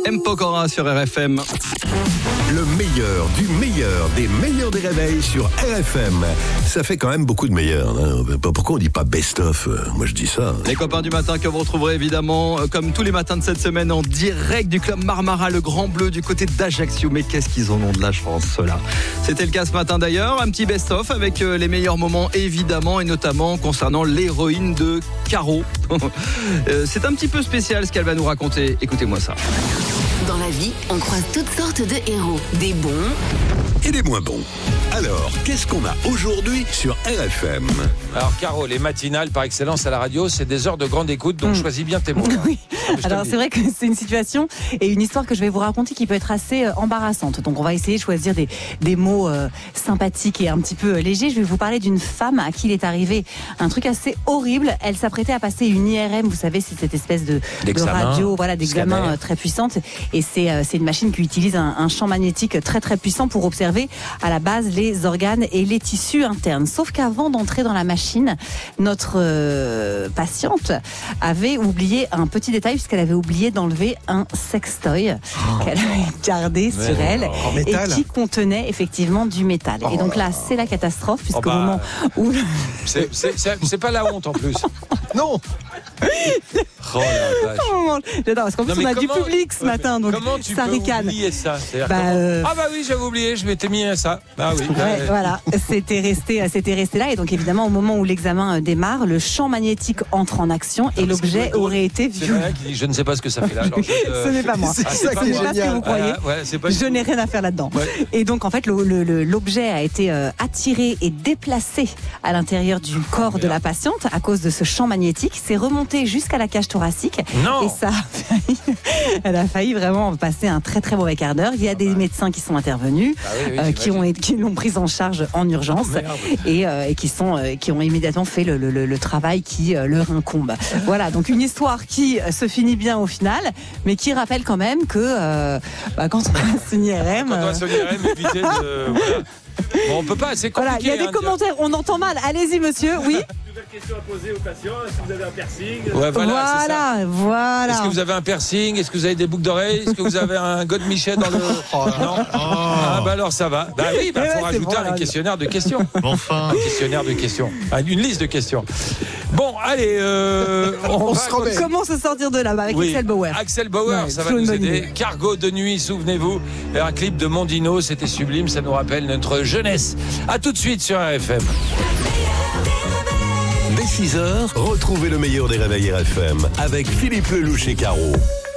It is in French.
M. Pokora sur RFM. Le meilleur du meilleur des meilleurs des réveils sur RFM. Ça fait quand même beaucoup de meilleurs. Hein. Pourquoi on dit pas best-of? Moi je dis ça. Les copains du matin que vous retrouverez évidemment comme tous les matins de cette semaine en direct du club Marmara, le Grand Bleu du côté d'Ajaccio. Mais qu'est-ce qu'ils en ont de la chance ceux-là. C'était le cas ce matin d'ailleurs. Un petit best-of avec les meilleurs moments évidemment et notamment concernant l'héroïne de Caro. C'est un petit peu spécial ce qu'elle va nous raconter. Écoutez-moi ça. Dans la vie, on croise toutes sortes de héros. Des bons et des moins bons. Alors, qu'est-ce qu'on a aujourd'hui sur RFM? Alors Caro, les matinales par excellence à la radio, c'est des heures de grande écoute, donc choisis bien tes mots. Oui. Alors c'est vrai que c'est une situation et une histoire que je vais vous raconter qui peut être assez embarrassante. Donc on va essayer de choisir des mots sympathiques et un petit peu légers. Je vais vous parler d'une femme à qui il est arrivé un truc assez horrible. Elle s'apprêtait à passer une IRM, vous savez, c'est cette espèce de radio, voilà, d'examen très puissante. Et c'est une machine qui utilise un champ magnétique très très puissant pour observer à la base les organes et les tissus internes. Sauf qu'avant d'entrer dans la machine, notre patiente avait oublié un petit détail puisqu'elle avait oublié d'enlever un sextoy qu'elle avait gardé sur elle et qui contenait effectivement du métal. Et donc là, c'est la catastrophe puisqu'au moment où... C'est pas la honte en plus. Non. Oh la vache. J'adore, parce qu'en plus on a du public ce matin, donc comment tu ça peux ricane. Oublier ça? Ah bah oui, j'avais oublié, je m'étais mis à ça. Ah oui. Ouais, voilà, c'était resté là. Et donc évidemment, au moment où l'examen démarre, le champ magnétique entre en action et l'objet aurait été violé. Qui dit, je ne sais pas ce que ça fait là. Alors, ce n'est pas moi. C'est ça qui est pas ce que vous croyez. Je n'ai rien à faire là-dedans. Ouais. Et donc en fait, l'objet a été attiré et déplacé à l'intérieur du corps de la patiente à cause de ce champ magnétique. C'est remonté jusqu'à la cage thoracique. Non. Et ça elle a failli vraiment passer un très très mauvais quart d'heure. Il y a des médecins qui sont intervenus, qui l'ont prise en charge en urgence et qui ont immédiatement fait le travail qui leur incombe. Voilà, donc une histoire qui se finit bien au final, mais qui rappelle quand même que quand on passe une IRM... Quand on passe une IRM, éviter de... Voilà. Bon, on peut pas, c'est compliqué. Voilà, il y a des commentaires, on entend mal. Allez-y, monsieur, oui. Nouvelle question à poser aux patients. Est-ce que vous avez un piercing? Ouais, voilà. Est-ce que vous avez un piercing? Est-ce que vous avez des boucles d'oreilles? Est-ce que vous avez un godemichet dans le... Non. Ah bah alors ça va. Bah oui, faut rajouter un questionnaire de questions. Enfin. Un questionnaire de questions. Une liste de questions. Bon, allez, on se remet. Comment se sortir de là avec Axel Bauer? Axel Bauer, ça va nous aider. Cargo de nuit, souvenez-vous. Un clip de Mondino, c'était sublime, ça nous rappelle notre jeunesse. À tout de suite sur RFM. Dès 6h, retrouvez le meilleur des réveils RFM avec Philippe Lelouch et Caro.